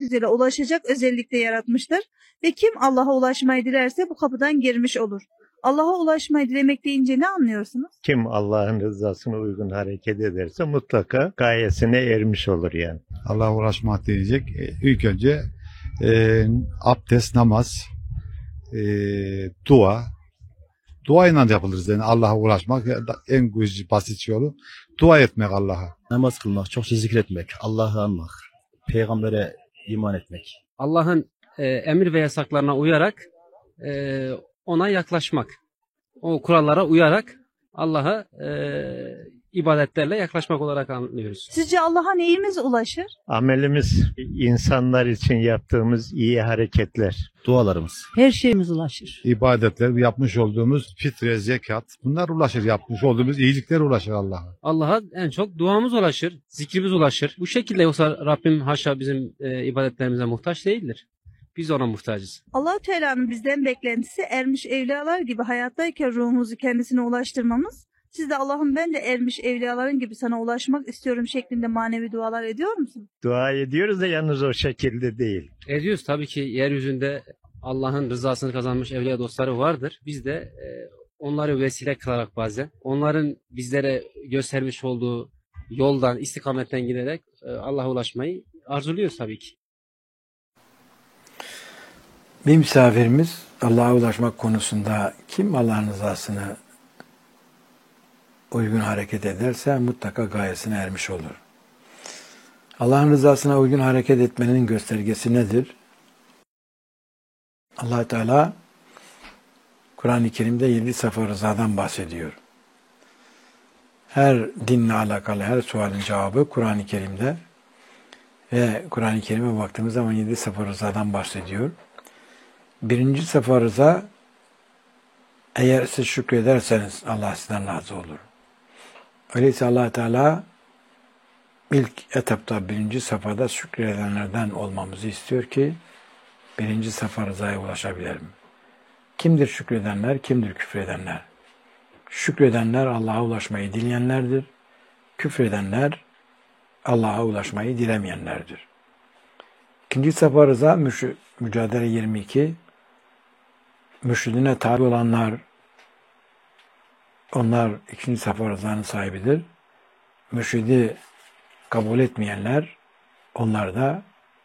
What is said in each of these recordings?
güzele ulaşacak özellikle yaratmıştır. Ve kim Allah'a ulaşmayı dilerse bu kapıdan girmiş olur. Allah'a ulaşmayı dilemek deyince ne anlıyorsunuz? Kim Allah'ın rızasına uygun hareket ederse mutlaka gayesine ermiş olur yani. Allah'a ulaşmak diyecek. İlk önce abdest, namaz, dua. Duayla yapılır yani Allah'a ulaşmak en basit yolu. Dua etmek Allah'a. Namaz kılmak, çokça zikretmek, Allah'ı anmak, peygambere iman etmek. Allah'ın emir ve yasaklarına uyarak ona yaklaşmak. O kurallara uyarak Allah'a ibadetlerle yaklaşmak olarak anlıyoruz. Sizce Allah'a neyimiz ulaşır? Amelimiz, insanlar için yaptığımız iyi hareketler. Dualarımız. Her şeyimiz ulaşır. İbadetler, yapmış olduğumuz fitre, zekat, bunlar ulaşır. Yapmış olduğumuz iyilikler ulaşır Allah'a. Allah'a en çok duamız ulaşır, zikrimiz ulaşır. Bu şekilde yoksa Rabbim haşa bizim ibadetlerimize muhtaç değildir. Biz ona muhtacız. Allah-u Teala'nın bizden beklentisi ermiş evliyalar gibi hayattayken ruhumuzu kendisine ulaştırmamız. Siz de Allah'ım ben de ermiş evliyaların gibi sana ulaşmak istiyorum şeklinde manevi dualar ediyor musunuz? Dua ediyoruz da yalnız o şekilde değil. Ediyoruz tabii ki yeryüzünde Allah'ın rızasını kazanmış evliya dostları vardır. Biz de onları vesile kılarak bazen onların bizlere göstermiş olduğu yoldan, istikametten giderek Allah'a ulaşmayı arzuluyoruz tabii ki. Bir misafirimiz Allah'a ulaşmak konusunda kim Allah'ın rızasını uygun hareket ederse mutlaka gayesine ermiş olur. Allah'ın rızasına uygun hareket etmenin göstergesi nedir? Allah Teala Kur'an-ı Kerim'de 7 sefer rızadan bahsediyor. Her dinle alakalı her sualin cevabı Kur'an-ı Kerim'de ve Kur'an-ı Kerim'e baktığımız zaman 7 sefer rızadan bahsediyor. Birinci sefer rıza, eğer siz şükrederseniz Allah sizden razı olur. Öyleyse Allah Teala ilk etapta birinci safhada şükredenlerden olmamızı istiyor ki birinci safha rızaya ulaşabilirim. Kimdir şükredenler, kimdir küfredenler? Şükredenler Allah'a ulaşmayı dileyenlerdir. Küfredenler Allah'a ulaşmayı dilemeyenlerdir. İkinci safha rıza Mücadele 22. Mürşidine tabi olanlar, onlar ikinci safha rızanın sahibidir. Mürşidi kabul etmeyenler, onlar da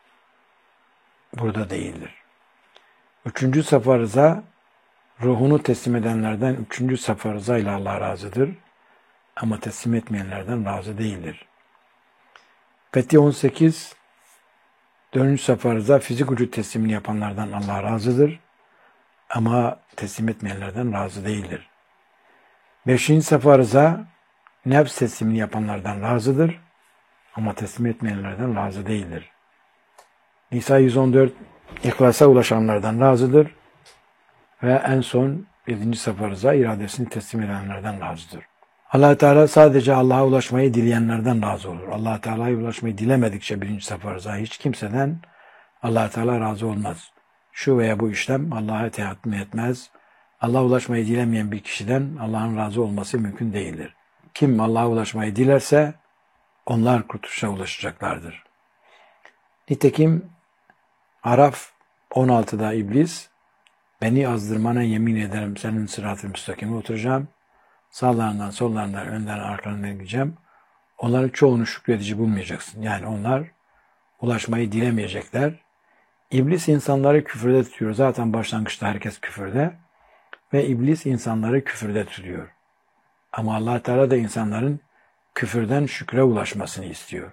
burada değildir. Üçüncü safha rıza, ruhunu teslim edenlerden üçüncü safha rıza ile Allah razıdır. Ama teslim etmeyenlerden razı değildir. Fethi 18, dördüncü safha rıza, fizik vücut teslimini yapanlardan Allah razıdır. Ama teslim etmeyenlerden razı değildir. Beşinci safha rıza, nefs teslimini yapanlardan razıdır. Ama teslim etmeyenlerden razı değildir. Nisa 114, İhlasa ulaşanlardan razıdır. Ve en son 7. safha rıza, iradesini teslim edenlerden razıdır. Allah Teala sadece Allah'a ulaşmayı dileyenlerden razı olur. Allah Teala'ya ulaşmayı dilemedikçe birinci safha rıza hiç kimseden Allah Teala razı olmaz. Şu veya bu işlem Allah'a teatmi etmez. Allah'a ulaşmayı dilemeyen bir kişiden Allah'ın razı olması mümkün değildir. Kim Allah'a ulaşmayı dilerse onlar kurtuluşa ulaşacaklardır. Nitekim Araf 16'da iblis, beni azdırmana yemin ederim senin sırat-ı müstakime oturacağım. Sağlarından, sollarından, önden, arkalarından gideceğim. Onların çoğunu şükredici bulmayacaksın. Yani onlar ulaşmayı dilemeyecekler. İblis insanları küfürde tutuyor. Zaten başlangıçta herkes küfürde. Ve iblis insanları küfürde tutuyor. Ama Allah Teala da insanların küfürden şükre ulaşmasını istiyor.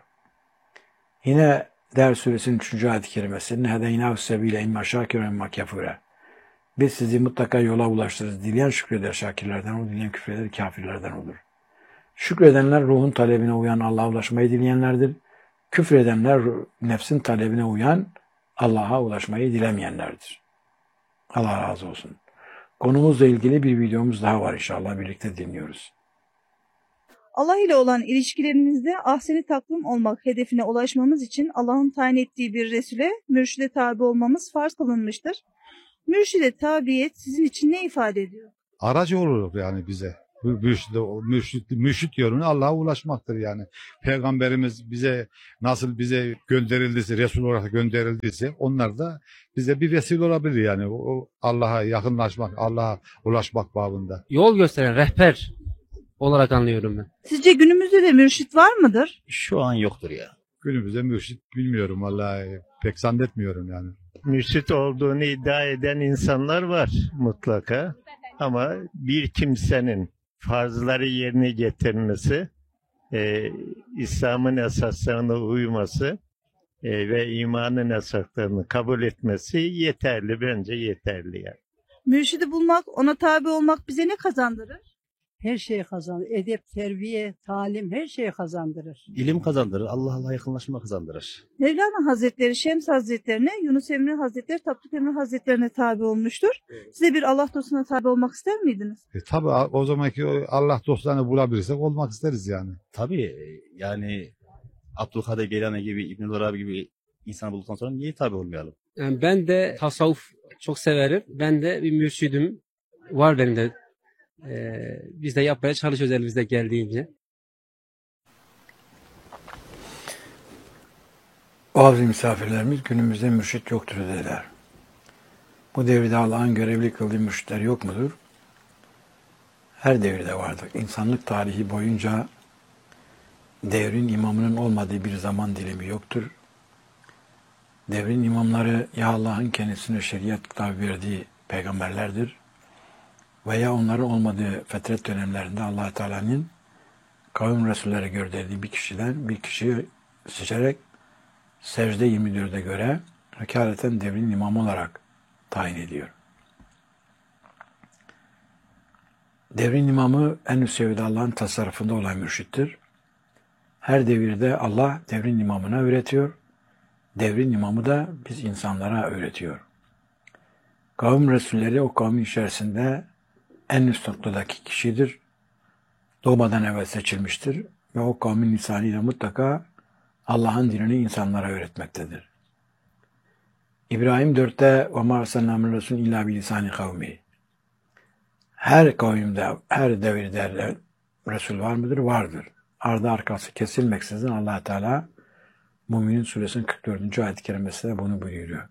Yine Der Suresinin 3. ayet-i kerimesinin هَدَيْنَاهُ السَّب۪يلَ اِمَّا شَاكِرًا اِمَّا كَفُورًا. Biz sizi mutlaka yola ulaştırırız. Dileyen şükreder şakirlerden olur, dileyen küfreder kafirlerden olur. Şükredenler ruhun talebine uyan Allah'a ulaşmayı dileyenlerdir. Küfredenler nefsin talebine uyan Allah'a ulaşmayı dilemeyenlerdir. Allah razı olsun. Konumuzla ilgili bir videomuz daha var inşallah. Birlikte dinliyoruz. Allah ile olan ilişkilerinizde ahseni takvim olmak hedefine ulaşmamız için Allah'ın tayin ettiği bir Resul'e, mürşide tabi olmamız farz kılınmıştır. Mürşide tabiyet sizin için ne ifade ediyor? Aracı olur yani bize. Mürşit yolunu Allah'a ulaşmaktır yani. Peygamberimiz bize gönderildiyse, Resul olarak gönderildiyse onlar da bize bir vesile olabilir yani. O Allah'a yakınlaşmak, Allah'a ulaşmak babında. Yol gösteren rehber olarak anlıyorum ben. Sizce günümüzde de mürşit var mıdır? Şu an yoktur ya. Günümüzde mürşit bilmiyorum vallahi pek zannetmiyorum yani. Mürşit olduğunu iddia eden insanlar var mutlaka. Ama bir kimsenin farzları yerine getirmesi, İslam'ın esaslarına uyması ve imanın esaslarını kabul etmesi yeterli, bence yeterli yani. Mürşidi bulmak, ona tabi olmak bize ne kazandırır? Her şeyi kazandırır. Edep, terbiye, talim her şeyi kazandırır. İlim kazandırır. Allah'a yakınlaşma kazandırır. Mevlana Hazretleri Şems Hazretlerine, Yunus Emre Hazretleri Tapduk Emre Hazretlerine tabi olmuştur. Size bir Allah dostuna tabi olmak ister miydiniz? Tabii o zamanki Allah dostlarını bulabilirsek olmak isteriz yani. Tabii yani Abdülkadir Geylani gibi, İbnül Arabi gibi insan bulduktan sonra niye tabi olmayalım? Yani ben de tasavvuf çok severim. Ben de bir mürşidim var benim de. Biz de yapmaya çalışıyoruz elimizde geldiğince. Bazı misafirlerimiz günümüzde mürşit yoktur dediler. Bu devirde Allah'ın görevli kıldığı mürşitler yok mudur? Her devirde vardır. İnsanlık tarihi boyunca devrin imamının olmadığı bir zaman dilimi yoktur. Devrin imamları ya Allah'ın kendisine şeriat kitabı verdiği peygamberlerdir veya onların olmadığı fetret dönemlerinde Allah Teala'nın kavim Resulleri gönderdiği bir kişiyi seçerek secde 24'e göre vekaleten devrin imamı olarak tayin ediyor. Devrin imamı en üst seviyede Allah'ın tasarrufunda olan mürşittir. Her devirde Allah devrin imamına öğretiyor. Devrin imamı da biz insanlara öğretiyor. Kavim Resulleri o kavmin içerisinde en üst noktadaki kişidir. Doğmadan evvel seçilmiştir ve o kavmin lisanıyla mutlaka Allah'ın dinini insanlara öğretmektedir. İbrahim 4'te وَمَا أَرْسَلْنَا مِنْ رَسُولٍ اِلَّا بِلِسَانِ قَوْمِهِ Her kavimde, her devirde Resul var mıdır? Vardır. Ardı arkası kesilmeksizin Allah Teala Müminin Suresinin 44. ayet-i kerimesinde bunu buyuruyor.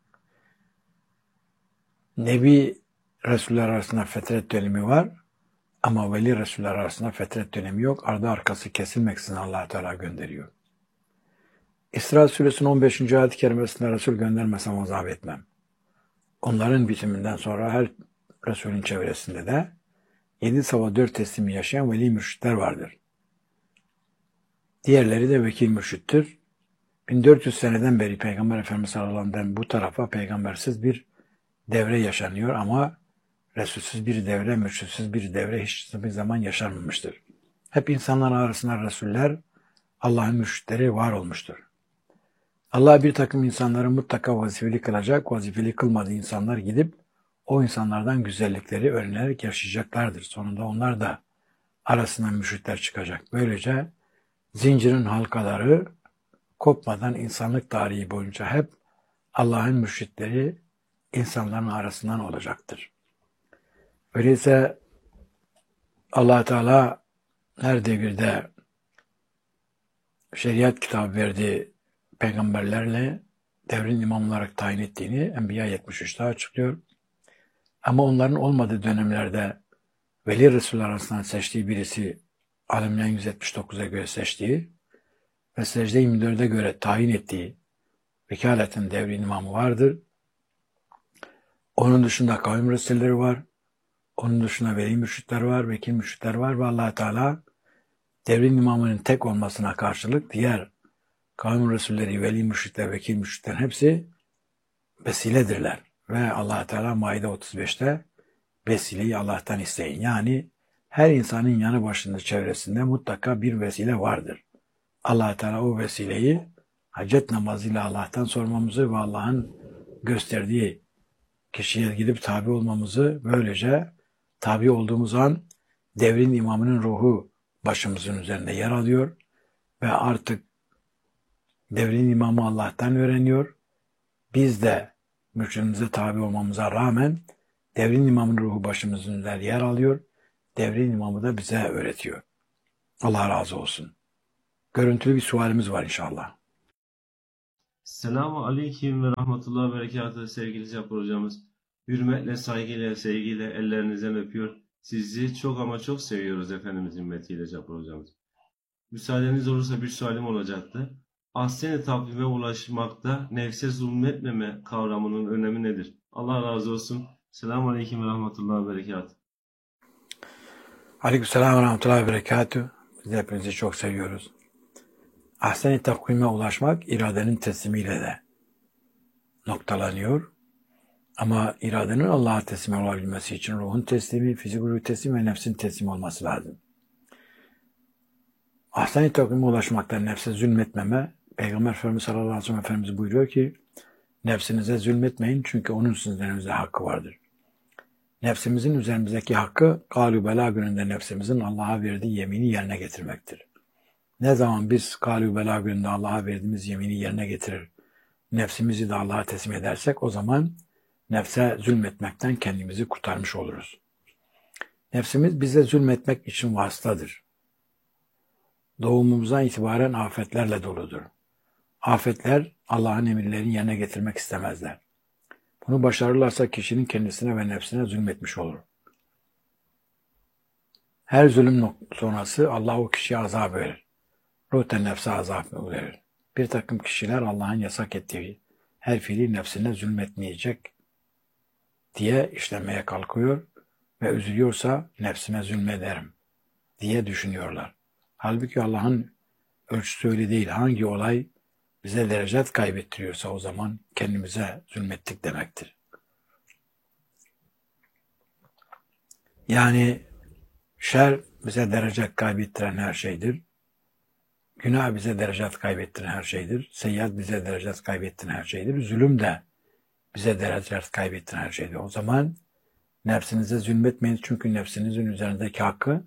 Nebi Resuller arasında fetret dönemi var ama veli Resuller arasında fetret dönemi yok. Ardı arkası kesilmeksizin Allah Teala gönderiyor. İsra Suresinin 15. ayet-i kerimesinde Resul göndermesem azap etmem. Onların bitiminden sonra her Resulün çevresinde de 7 sabah 4 teslimi yaşayan veli mürşitler vardır. Diğerleri de vekil mürşittir. 1400 seneden beri Peygamber Efendimiz sallallahu aleyhi ve sellem'den bu tarafa peygambersiz bir devre yaşanıyor ama Resulsüz bir devre, mürşitsiz bir devre hiçbir zaman yaşanmamıştır. Hep insanlar arasında Resuller, Allah'ın mürşitleri var olmuştur. Allah bir takım insanları mutlaka vazifeli kılacak, vazifeli kılmadığı insanlar gidip o insanlardan güzellikleri öğrenerek yaşayacaklardır. Sonunda onlar da arasından mürşitler çıkacak. Böylece zincirin halkaları kopmadan insanlık tarihi boyunca hep Allah'ın mürşitleri insanların arasından olacaktır. Öyleyse Allah Teala her devirde şeriat kitabı verdiği peygamberlerle devrin imam olarak tayin ettiğini Enbiya 73'te açıklıyor. Ama onların olmadığı dönemlerde veli Resuller arasından seçtiği birisi Alimlerin 179'a göre seçtiği ve secde 24'e göre tayin ettiği vekaletin devrin imamı vardır. Onun dışında kavim Resulleri var. Onun dışında veli mürşitler var, vekil mürşitler var ve Allah Teala devrin imamının tek olmasına karşılık diğer kavim Resulleri, veli mürşitler, vekil mürşitler hepsi vesiledirler. Ve Allah Teala Maide 35'te vesileyi Allah'tan isteyin. Yani her insanın yanı başında çevresinde mutlaka bir vesile vardır. Allah Teala o vesileyi hacet namazıyla Allah'tan sormamızı ve Allah'ın gösterdiği kişiye gidip tabi olmamızı, böylece tabi olduğumuz an devrin imamının ruhu başımızın üzerinde yer alıyor ve artık devrin imamı Allah'tan öğreniyor. Biz de mürşidimize tabi olmamıza rağmen devrin imamının ruhu başımızın üzerinde yer alıyor. devrin imamı da bize öğretiyor. Allah razı olsun. Görüntülü bir sualimiz var inşallah. Selamun Aleyküm ve Rahmetullah ve Berekatuhu sevgili Cabbar hocamız. Hürmetle, saygıyla, sevgiyle ellerinizden öpüyor. Sizi çok ama çok seviyoruz Efendimiz ümmetiyle Cabbar hocamız. Müsaadeniz olursa bir sualim olacaktı. Ahsen-i takvime ulaşmakta nefse zulmetmeme kavramının önemi nedir? Allah razı olsun. Selamun Aleyküm ve Rahmetullah ve Berekatuhu. Aleykümselam ve rahmetullahi ve berekatuhu. Biz de hepinizi çok seviyoruz. Ahsen-i takvime ulaşmak iradenin teslimiyle de noktalanıyor. Ama iradenin Allah'a teslim olabilmesi için ruhun teslimi, fizik teslim ve nefsin teslim olması lazım. Ahsen-i takvime ulaşmakta nefse zulmetmeme, Peygamber Efendimiz sallallahu aleyhi ve sellem Efendimiz buyuruyor ki, nefsinize zulmetmeyin çünkü onun sizin üzerinizde hakkı vardır. Nefsimizin üzerimizdeki hakkı, Galü Bela gününde nefsimizin Allah'a verdiği yemini yerine getirmektir. Ne zaman biz Galü Bela gününde Allah'a verdiğimiz yemini yerine getirir, nefsimizi de Allah'a teslim edersek, o zaman nefse zulmetmekten kendimizi kurtarmış oluruz. Nefsimiz bize zulmetmek için vasıtadır. Doğumumuzdan itibaren afetlerle doludur. Afetler Allah'ın emirlerini yerine getirmek istemezler. Bunu başarırlarsa kişinin kendisine ve nefsine zulmetmiş olur. Her zulüm sonrası Allah o kişiye azap verir. Ruhten nefse azap verir. Bir takım kişiler Allah'ın yasak ettiği her fiili nefsine zulmetmeyecek diye işlemeye kalkıyor ve üzülüyorsa nefsime zulmederim diye düşünüyorlar. Halbuki Allah'ın ölçüsü öyle değil. Hangi olay bize derecet kaybettiriyorsa o zaman kendimize zulmettik demektir. Yani şer bize derecet kaybettiren her şeydir. Günah bize derecet kaybettiren her şeydir. Seyyiat bize derecet kaybettiren her şeydir. Zulüm de bize derecet kaybettiren her şeydir. O zaman nefsinize zulmetmeyin çünkü nefsinizin üzerindeki hakkı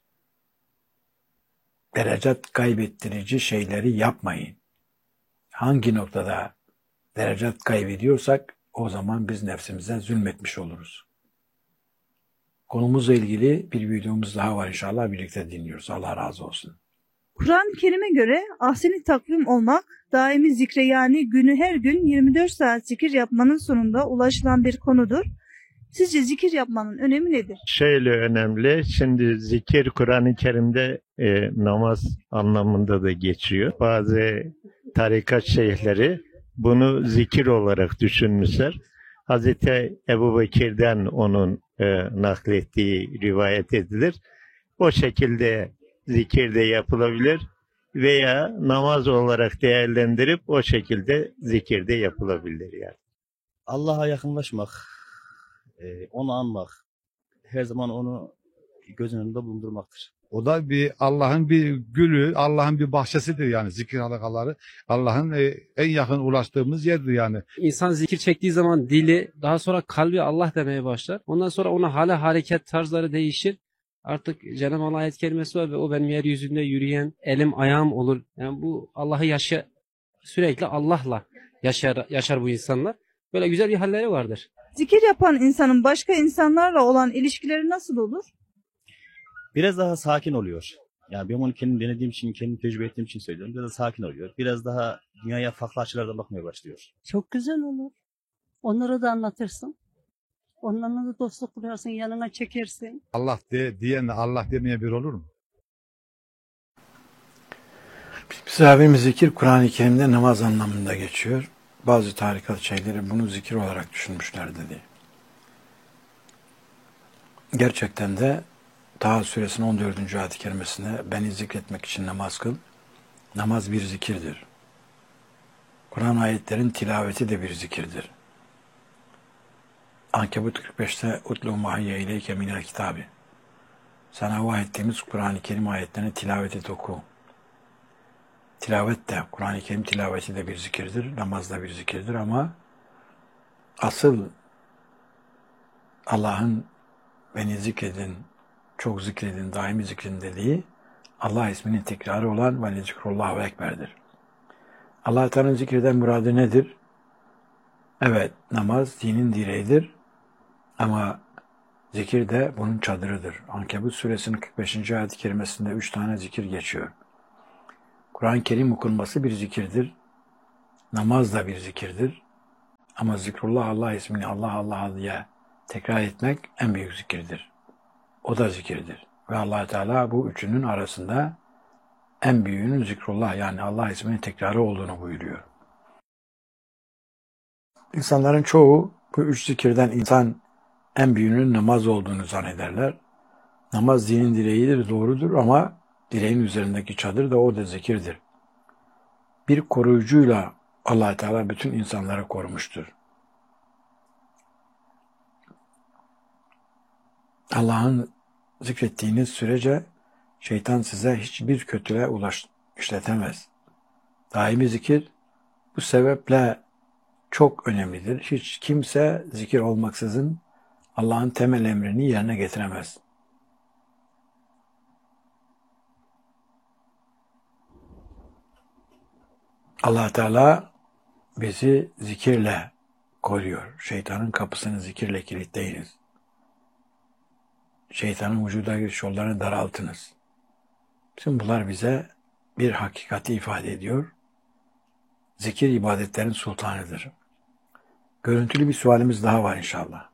derecet kaybettirici şeyleri yapmayın. Hangi noktada derecet kaybediyorsak o zaman biz nefsimize zulmetmiş oluruz. Konumuzla ilgili bir videomuz daha var inşallah birlikte dinliyoruz. Allah razı olsun. Kur'an-ı Kerim'e göre ahsen-i takvim olmak, daimi zikre yani günü her gün 24 saat zikir yapmanın sonunda ulaşılan bir konudur. Sizce zikir yapmanın önemi nedir? Şöyle önemli. Şimdi zikir Kur'an-ı Kerim'de namaz anlamında da geçiyor. Bazı tarikat şeyhleri bunu zikir olarak düşünmüşler. Hazreti Ebubekir'den onun naklettiği rivayet edilir. O şekilde zikir de yapılabilir veya namaz olarak değerlendirip o şekilde zikir de yapılabilir yani. Allah'a yakınlaşmak, onu anmak, her zaman onu göz önünde bulundurmaktır. O da bir Allah'ın bir gülü, Allah'ın bir bahçesidir yani zikir halakaları. Allah'ın en yakın ulaştığımız yerdir yani. İnsan zikir çektiği zaman dili, daha sonra kalbi Allah demeye başlar. Ondan sonra ona hala hareket tarzları değişir. Artık Cenab-ı Allah ayet kelimesi var ve o benim yeryüzünde yürüyen elim ayağım olur. Yani bu Allah'ı sürekli Allah'la yaşar bu insanlar. Böyle güzel bir halleri vardır. Zikir yapan insanın başka insanlarla olan ilişkileri nasıl olur? Biraz daha sakin oluyor. Yani ben onu kendim denediğim için, kendim tecrübe ettiğim için söylüyorum. Biraz daha sakin oluyor. Biraz daha dünyaya farklı açılardan bakmaya başlıyor. Çok güzel olur. Onlara da anlatırsın. Onlarla da dostluk kurarsın, yanına çekersin. Allah diyenle Allah demeye bir olur mu? Bismillahirrahmanirrahim zikir Kur'an-ı Kerim'de namaz anlamında geçiyor. Bazı tarikat şeyleri bunu zikir olarak düşünmüşler dedi. Gerçekten de Taha suresinin 14. ayet-i kerimesinde beni zikretmek için namaz kıl. Namaz bir zikirdir. Kur'an ayetlerin tilaveti de bir zikirdir. Ankebut 45'te utlu mahiyye ileyke minel kitabi. Sana vahyettiğimiz Kur'an-ı Kerim ayetlerini tilavet et oku. Tilavet de, Kur'an-ı Kerim tilaveti de bir zikirdir, namaz da bir zikirdir ama asıl Allah'ın beni zikredin, çok zikredin, daimi zikredin dediği Allah isminin tekrarı olan ve zikrullahu ekberdir. Allah Teala'nın zikreden muradı nedir? Evet, namaz dinin direğidir ama Zikir de bunun çadırıdır. Ankebut suresinin 45. ayet-i kerimesinde 3 tane zikir geçiyor. Kur'an-ı Kerim okunması bir zikirdir. Namaz da bir zikirdir. Ama zikrullah, Allah ismini Allah Allah diye tekrar etmek en büyük zikirdir. O da zikirdir. Ve Allah Teala bu üçünün arasında en büyüğünün zikrullah, yani Allah isminin tekrarı olduğunu buyuruyor. İnsanların çoğu bu üç zikirden en büyüğünün namaz olduğunu zannederler. Namaz dinin direğidir, doğrudur ama direğin üzerindeki çadır da o da zikirdir. Bir koruyucuyla Allah Teala bütün insanları korumuştur. Allah'ın zikrettiğiniz sürece şeytan size hiçbir kötülüğe işletemez. Daimi zikir bu sebeple çok önemlidir. Hiç kimse zikir olmaksızın Allah'ın temel emrini yerine getiremez. Allah Teala bizi zikirle koruyor. Şeytanın kapısını zikirle kilitleyiniz. Şeytanın vücuda giriş yollarını daraltınız. Bütün bunlar bize bir hakikati ifade ediyor. Zikir ibadetlerin sultanıdır. Görüntülü bir sualimiz daha var inşallah.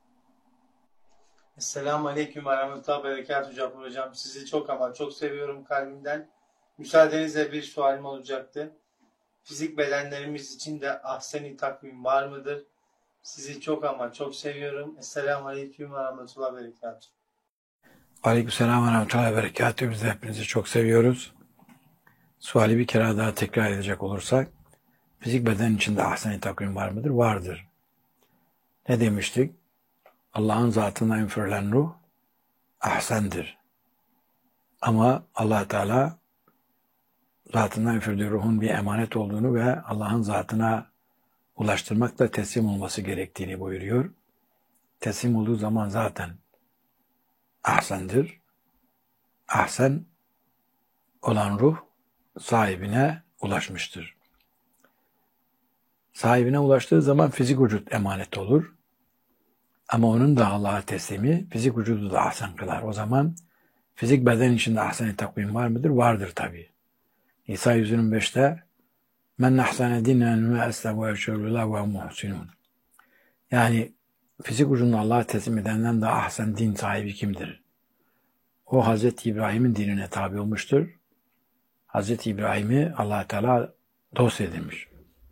Esselamu Aleyküm ve Rahmetullah Berekatuhu Cabbar Hocam. Sizi çok ama çok seviyorum kalbimden. Müsaadenizle bir sualim olacaktı. Fizik bedenlerimiz için de ahsen-i takvim var mıdır? Sizi çok ama çok seviyorum. Esselamu Aleyküm ve Rahmetullah Berekatuhu. Aleykümselam ve Rahmetullah ve Berekatuhu. Biz de hepinizi çok seviyoruz. Suali bir kere daha tekrar edecek olursak, fizik beden içinde ahsen-i takvim var mıdır? Vardır. Ne demiştik? Allah'ın zatına üfürülen ruh ahsendir. Ama Allah Teala zatından üfürdüğü ruhun bir emanet olduğunu ve Allah'ın zatına ulaştırmakla teslim olması gerektiğini buyuruyor. Teslim olduğu zaman zaten ahsendir. Ahsen olan ruh sahibine ulaşmıştır. Sahibine ulaştığı zaman fizik vücut emanet olur. Ama onun da Allah'a teslimi fizik vücudu da ahsen kılar. O zaman fizik beden içinde ahsen-i takvim var mıdır? Vardır tabi. İsa 125'te men ahsene dinen ve eslebu eşerullah ve muhsinun. Yani fizik vücudunu Allah'a teslim edenden daha ahsen din sahibi kimdir? O Hazreti İbrahim'in dinine tabi olmuştur. Hazreti İbrahim'i Allah Teala dost edilmiş.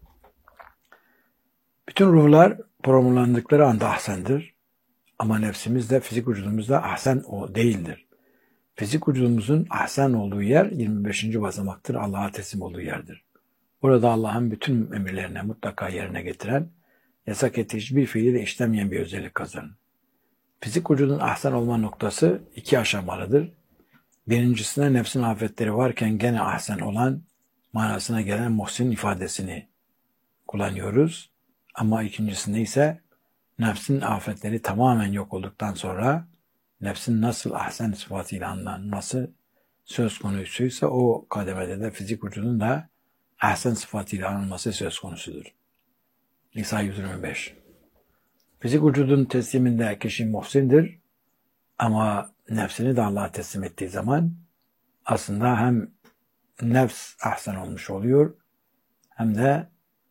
Bütün ruhlar programlandıkları anda ahsendir. Ama nefsimiz de fizik vücudumuzda ahsen o değildir. Fizik vücudumuzun ahsen olduğu yer 25. basamaktır. Allah'a teslim olduğu yerdir. Burada Allah'ın bütün emirlerine mutlaka yerine getiren, yasak ettiği hiçbir fiili de işlemeyen bir özellik kazanır. Fizik vücudun ahsen olma noktası 2 aşamalıdır. Birincisinde nefsin afetleri varken gene ahsen olan manasına gelen muhsin ifadesini kullanıyoruz. Ama ikincisinde ise nefsin afetleri tamamen yok olduktan sonra nefsin nasıl ahsen sıfatıyla anlanması söz konusuysa o kademede de fizik vücudun da ahsen sıfatıyla anılması söz konusudur. Nisa 125. Fizik vücudun tesliminde kişi muhsindir ama nefsini de Allah'a teslim ettiği zaman aslında hem nefs ahsen olmuş oluyor hem de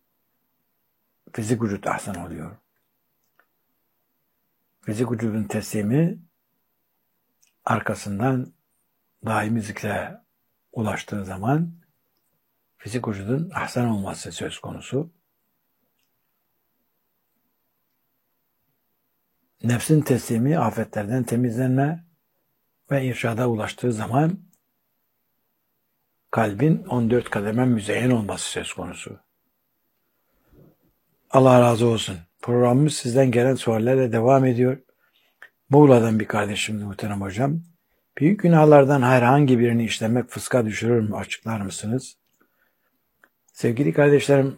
fizik vücut ahsen oluyor. Fizik vücudun teslimi arkasından daimi zikre ulaştığı zaman fizik vücudun ahsen olması söz konusu. Nefsin teslimi afetlerden temizlenme ve irşada ulaştığı zaman kalbin 14 kademe müzeyyen olması söz konusu. Allah razı olsun. Programımız sizden gelen suallerle devam ediyor. Muğla'dan bir kardeşim muhterem hocam. Büyük günahlardan herhangi birini işlemek fıska düşürür mü? Açıklar mısınız? Sevgili kardeşlerim,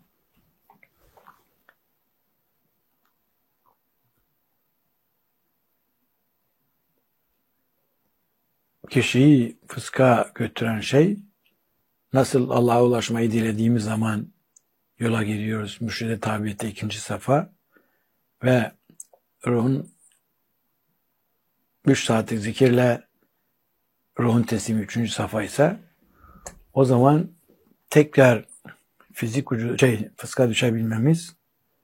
kişiyi fıska götüren şey, nasıl Allah'a ulaşmayı dilediğimiz zaman yola giriyoruz. Mürşid-i Tabiyet'te 2. safa ve ruhun 3 saatlik zikirle ruhun teslimi 3. safa ise o zaman tekrar fıska düşebilmemiz,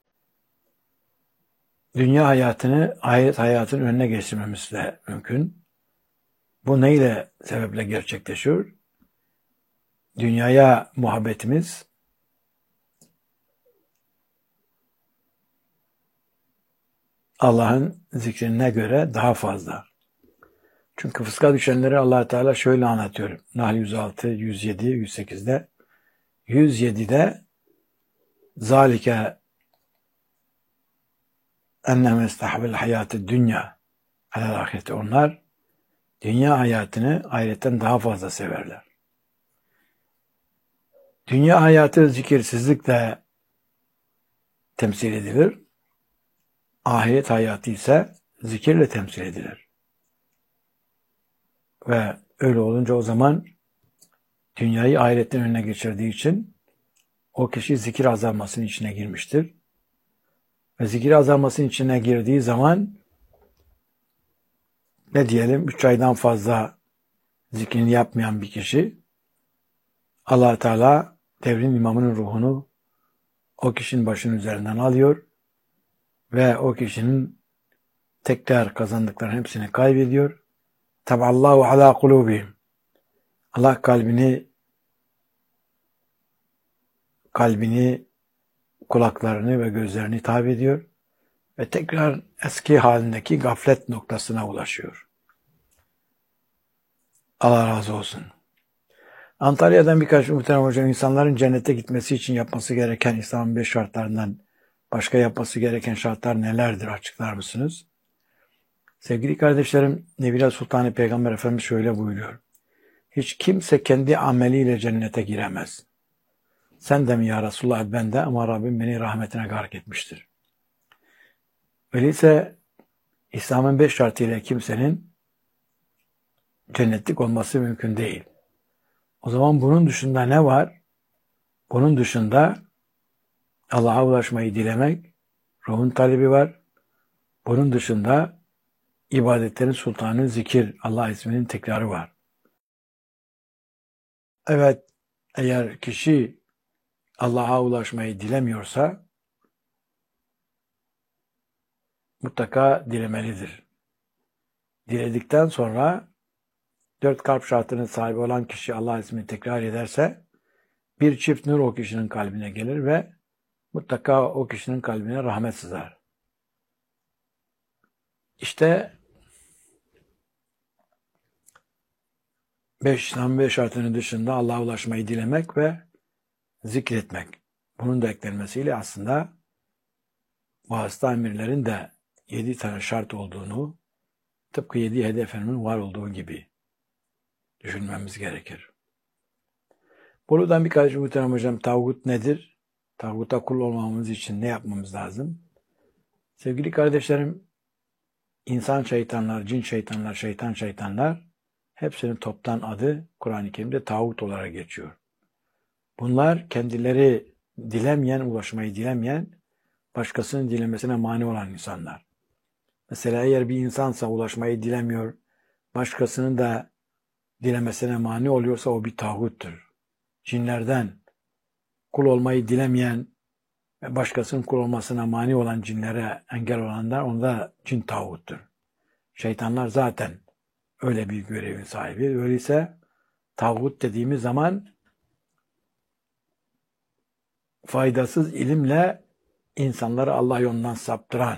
dünya hayatını ahiret hayatının önüne geçirmemiz de mümkün. Bu neyle sebeple gerçekleşiyor? Dünyaya muhabbetimiz Allah'ın zikrine göre daha fazla. Çünkü fıska düşenleri Allah Teala şöyle anlatıyor. Nahl 106, 107, 108'de 107'de zalike ennem estahvel hayatı dünya alel ahireti. Onlar dünya hayatını ahiretten daha fazla severler. Dünya hayatı zikirsizlikle temsil edilir. Ahiret hayatı ise zikirle temsil edilir. Ve öyle olunca o zaman dünyayı ahiretten önüne geçirdiği için o kişi zikir azalmasının içine girmiştir. Ve zikir azalmasının içine girdiği zaman ne diyelim 3 aydan fazla zikrini yapmayan bir kişi Allah Teala devrin imamının ruhunu o kişinin başının üzerinden alıyor ve o kişinin tekrar kazandıklarının hepsini kaybediyor. Taballahu ala kulubihim. Allah kalbini, kulaklarını ve gözlerini tabi ediyor ve tekrar eski halindeki gaflet noktasına ulaşıyor. Allah razı olsun. Antalya'dan birkaç muhterem hocam, insanların cennete gitmesi için yapması gereken İslam'ın 5 şartlarından başka yapması gereken şartlar nelerdir, açıklar mısınız? Sevgili kardeşlerim, Nebiler Sultanı Peygamber Efendimiz şöyle buyuruyor. Hiç kimse kendi ameliyle cennete giremez. Sen de mi ya Resulullah, ben de, ama Rabbim beni rahmetine gark etmiştir. Öyleyse İslam'ın 5 şartıyla kimsenin cennetlik olması mümkün değil. O zaman bunun dışında ne var? Bunun dışında Allah'a ulaşmayı dilemek, ruhun talebi var. Bunun dışında ibadetlerin sultanı zikir, Allah isminin tekrarı var. Evet, eğer kişi Allah'a ulaşmayı dilemiyorsa mutlaka dilemelidir. Diledikten sonra 4 kalp şartının sahibi olan kişi Allah ismini tekrar ederse bir çift nur o kişinin kalbine gelir ve mutlaka o kişinin kalbine rahmet sızar. İşte İslam'ın 5 şartının dışında Allah'a ulaşmayı dilemek ve zikretmek. Bunun da eklenmesiyle aslında vasıta emirlerin de 7 tane şart olduğunu, tıpkı 7 hedefinin var olduğu gibi düşünmemiz gerekir. Buradan birkaç muhterem hocam, tağut nedir? Tağuta kul olmamız için ne yapmamız lazım? Sevgili kardeşlerim, insan şeytanlar, cin şeytanlar, şeytan şeytanlar hepsinin toptan adı Kur'an-ı Kerim'de tağut olarak geçiyor. Bunlar kendileri dilemeyen, ulaşmayı dilemeyen, başkasının dilemesine mani olan insanlar. Mesela eğer bir insansa ulaşmayı dilemiyor, başkasının da dilemesine mani oluyorsa o bir tağuttur. Cinlerden kul olmayı dilemeyen ve başkasının kul olmasına mani olan cinlere engel olanlar, onda cin tağuttur. Şeytanlar zaten öyle bir görevin sahibi. Öyleyse tağut dediğimiz zaman faydasız ilimle insanları Allah yolundan saptıran,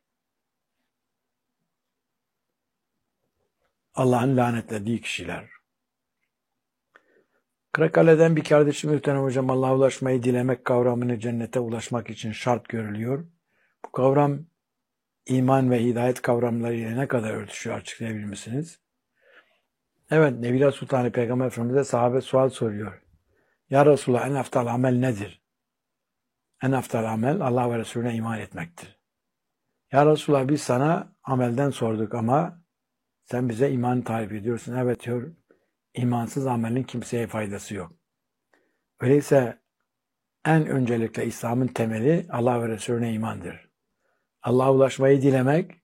Allah'ın lanetlediği kişiler. Kırakkale'den bir kardeşim muhterem hocam, Allah'a ulaşmayı dilemek kavramını cennete ulaşmak için şart görülüyor. Bu kavram iman ve hidayet kavramları ile ne kadar örtüşüyor, açıklayabilir misiniz? Evet, Nebiler Sultanı Peygamber Efendimiz'e sahabe sual soruyor. Ya Resulallah, en aftal amel nedir? En aftal amel Allah ve Resulüne iman etmektir. Ya Resulallah, biz sana amelden sorduk ama sen bize iman tarif ediyorsun. Evet diyor, imansız amelin kimseye faydası yok. Öyleyse en öncelikle İslam'ın temeli Allah ve Resulüne imandır. Allah'a ulaşmayı dilemek,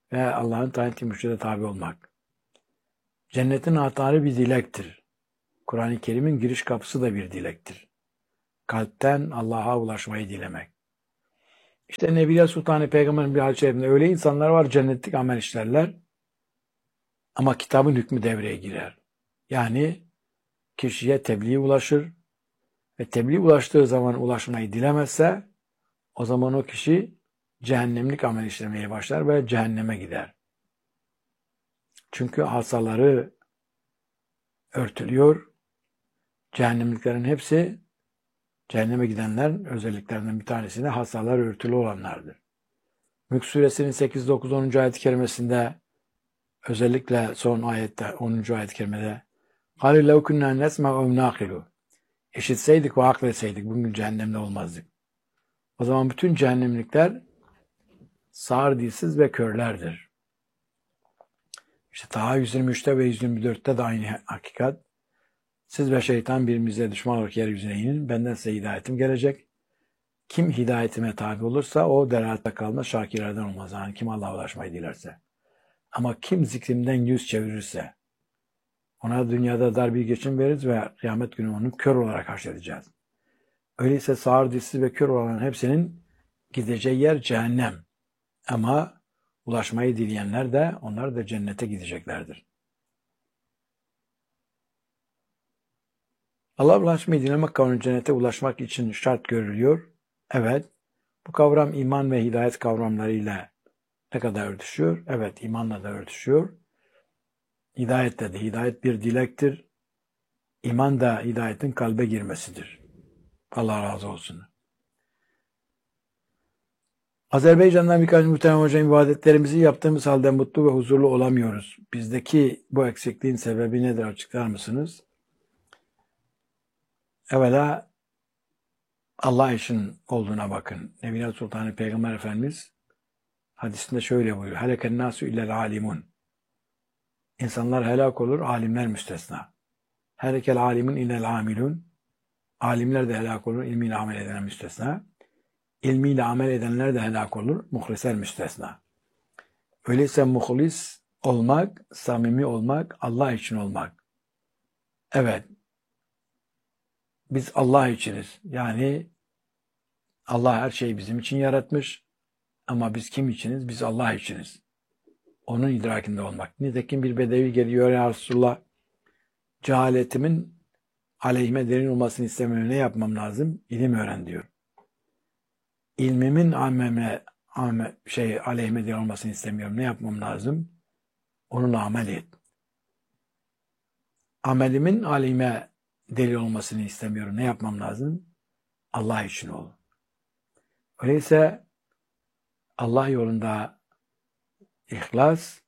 ve Allah'ın tayin ettiği mürşide tabi olmak. Cennetin anahtarı bir dilektir. Kur'an-ı Kerim'in giriş kapısı da bir dilektir. Kalpten Allah'a ulaşmayı dilemek. İşte Nebiye Sultanı Peygamber'in bir hadis-i şerifinde öyle insanlar var cennetlik amel işlerler ama kitabın hükmü devreye girer. Yani kişiye tebliğ ulaşır ve tebliğ ulaştığı zaman ulaşmayı dilemezse o zaman o kişi cehennemlik amel işlemeye başlar ve cehenneme gider. Çünkü hasaları örtülüyor. Cehennemliklerin hepsi cehenneme gidenlerin özelliklerinden bir tanesi de hasalar örtülü olanlardır. Mülk suresinin 8, 9, 10. ayet-i kerimesinde özellikle son ayette 10. ayet-i kerimede قَالِ لَوْ كُنَّا نَسْمَعُ اَوْ نَاقِلُ İşitseydik ve akletseydik bugün cehennemde olmazdık. O zaman bütün cehennemlikler sağır, dilsiz ve körlerdir. İşte Taha 123'te ve 124'te de aynı hakikat. Siz ve şeytan birbirimize düşman olarak yeryüzüne inin. Benden size hidayetim gelecek. Kim hidayetime tabi olursa o deralette kalmaz, şakirlerden olmaz. Yani kim Allah'a ulaşmayı dilerse. Ama kim zikrimden yüz çevirirse ona dünyada dar bir geçim veririz ve kıyamet günü onu kör olarak haşredeceğiz. Öyleyse sağır, dilsiz ve kör olanların hepsinin gideceği yer cehennem. Ama ulaşmayı dileyenler de onlar da cennete gideceklerdir. Allah'a ulaşmayı dilemek kavramı cennete ulaşmak için şart görülüyor. Evet, bu kavram iman ve hidayet kavramlarıyla ne kadar örtüşüyor? Evet, imanla da örtüşüyor. Hidayette de. Hidayet bir dilektir. İman da hidayetin kalbe girmesidir. Allah razı olsun. Azerbaycan'dan birkaç muhterem hocam ibadetlerimizi yaptığımız halde mutlu ve huzurlu olamıyoruz. Bizdeki bu eksikliğin sebebi nedir açıklar mısınız? Evvela Allah için olduğuna bakın. Nebiler Sultanı Peygamber Efendimiz hadisinde şöyle buyuruyor. Heleken nasu illel alimun. İnsanlar helak olur, alimler müstesna. Helekel alimun illel amilun. Alimler de helak olur, ilmiyle amel edenler müstesna. İlmiyle amel edenler de helak olur, muhlisler müstesna. Öyleyse muhlis olmak, samimi olmak, Allah için olmak. Evet, biz Allah içiniz. Yani Allah her şeyi bizim için yaratmış. Ama biz kim içiniz? Biz Allah içiniz. Onun idrakinde olmak. Nitekim bir bedevi geliyor ya Resulullah. Cehaletimin aleyhime derin olmasını istemiyorum. Ne yapmam lazım? İlim öğren diyor. İlmimin aleyhime derin olmasını istemiyorum. Ne yapmam lazım? Onunla amel et. Amelimin aleyhime delil olmasını istemiyorum. Ne yapmam lazım? Allah için ol. Öyleyse Allah yolunda ihlas,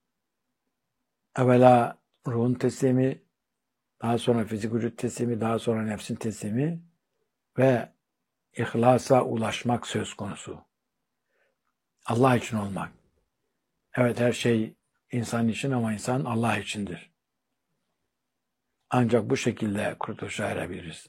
evvela ruhun teslimi, daha sonra fizik vücut teslimi, daha sonra nefsin teslimi ve ihlasa ulaşmak söz konusu. Allah için olmak. Evet, her şey insan için ama insan Allah içindir. Ancak bu şekilde kurtuluşa erebiliriz.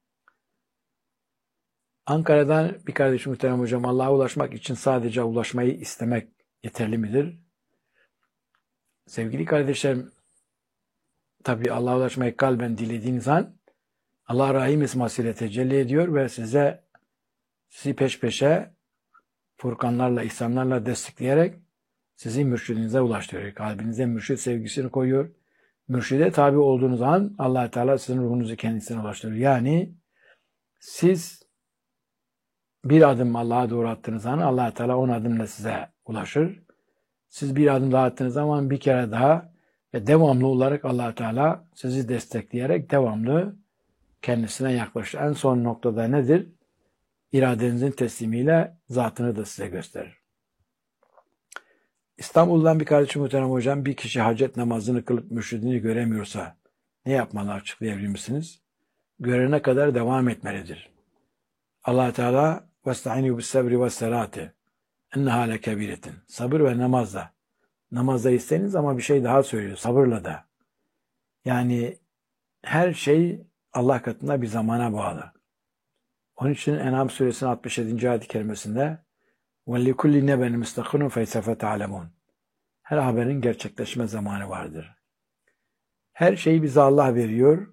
Ankara'dan bir kardeşim muhterem hocam, Allah'a ulaşmak için sadece ulaşmayı istemek yeterli midir? Sevgili kardeşlerim, tabi Allah'a ulaşmayı kalben dilediğiniz an Allah Rahim ismasıyla tecelli ediyor ve sizi peş peşe furkanlarla, ihsanlarla destekleyerek sizi mürşidinize ulaştırıyor. Kalbinize mürşid sevgisini koyuyor. Mürşide tabi olduğunuz an Allah Teala sizin ruhunuzu kendisine ulaştırıyor. Yani siz bir adım Allah'a doğru attığınız zaman Allah Teala 10 adımla size ulaşır. Siz bir adım daha attığınız zaman bir kere daha ve devamlı olarak Allah Teala sizi destekleyerek devamlı kendisine yaklaşır. En son noktada nedir? İradenizin teslimiyle zatını da size gösterir. İstanbul'dan bir kardeşim muhterem hocam, bir kişi hacet namazını kılıp mürşidini göremiyorsa ne yapmalı, açıklayabilir misiniz? Görene kadar devam etmelidir. Allah Teala وَاسْتَعِنُوا بِالسَّبْرِ وَالسَّلَاتِ اِنَّهَا لَكَبِيرَةٍ Sabır ve namazla. Namazda isteniz ama bir şey daha söylüyor. Sabırla da. Yani her şey Allah katında bir zamana bağlı. Onun için En'am suresinin 67. ayet-i kerimesinde وَلِكُلِّ نَبَنِ مُسْتَقِرٌ فَيْسَفَ تَعْلَمُونَ Her haberin gerçekleşme zamanı vardır. Her şeyi bize Allah veriyor.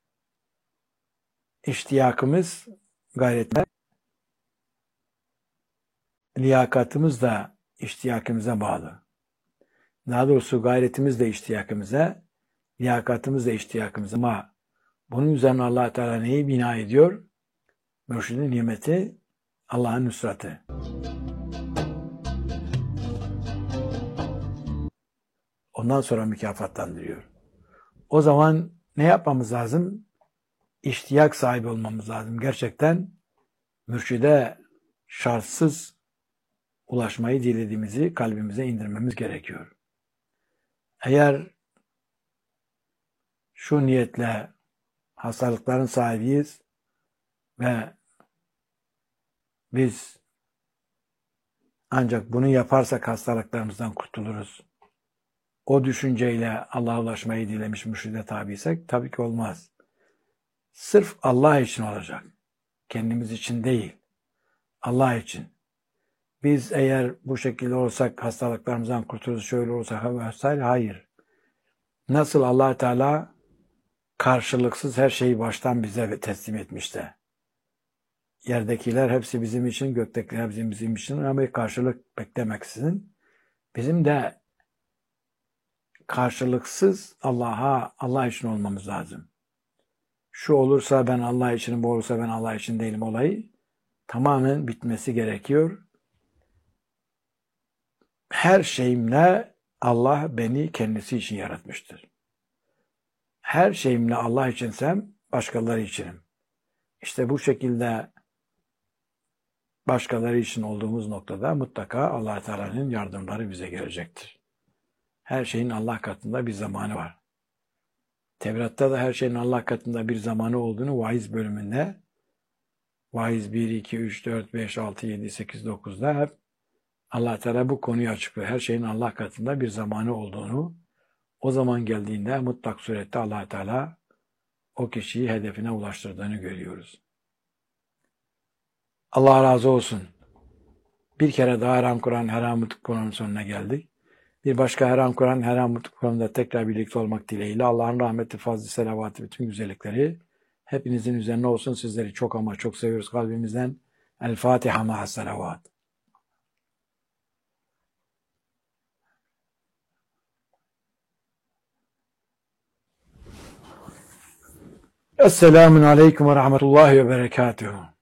İştiyakımız, gayretimiz, liyakatımız da iştiyakımıza bağlı. Daha doğrusu gayretimiz de iştiyakımıza, liyakatımız da iştiyakımıza. Ama bunun üzerine Allah Teala neyi bina ediyor? Mürşidin nimeti, Allah'ın nusratı. Ondan sonra mükafatlandırıyor. O zaman ne yapmamız lazım? İştiyak sahibi olmamız lazım. Gerçekten mürşide şartsız ulaşmayı dilediğimizi kalbimize indirmemiz gerekiyor. Eğer şu niyetle hastalıkların sahibiyiz ve biz ancak bunu yaparsak hastalıklarımızdan kurtuluruz. O düşünceyle Allah'a ulaşmayı dilemiş mürşide tabiysek tabii ki olmaz. Sırf Allah için olacak. Kendimiz için değil. Allah için. Biz eğer bu şekilde olsak hastalıklarımızdan kurtuluruz, şöyle olsak vesaire, hayır. Nasıl Allah Teala karşılıksız her şeyi baştan bize teslim etmişti. Yerdekiler hepsi bizim için, göktekiler bizim için ama bir karşılık beklemeksizin bizim de karşılıksız Allah için olmamız lazım. Şu olursa ben Allah içinim, bu olursa ben Allah için değilim olayı tamamen bitmesi gerekiyor. Her şeyimle Allah beni kendisi için yaratmıştır. Her şeyimle Allah içinsem başkaları içinim. İşte bu şekilde başkaları için olduğumuz noktada mutlaka Allah Teala'nın yardımları bize gelecektir. Her şeyin Allah katında bir zamanı var. Tevrat'ta da her şeyin Allah katında bir zamanı olduğunu Vaiz bölümünde, Vaiz 1, 2, 3, 4, 5, 6, 7, 8, 9'da hep Allah Teala bu konuyu açıklıyor. Her şeyin Allah katında bir zamanı olduğunu, o zaman geldiğinde mutlak surette Allah Teala o kişiyi hedefine ulaştırdığını görüyoruz. Allah razı olsun. Bir kere daha Haram Kur'an, Haram Mutluluk Kur'an'ın sonuna geldik. Bir başka Haram Kur'an, Haram Mutluluk Kur'an'da tekrar birlikte olmak dileğiyle Allah'ın rahmeti, fazlı, selavatı, bütün güzellikleri hepinizin üzerine olsun. Sizleri çok ama çok seviyoruz kalbimizden. El Fatiha ma'as selavat. Esselamun Aleyküm ve Rahmetullahi ve Berekatuhu.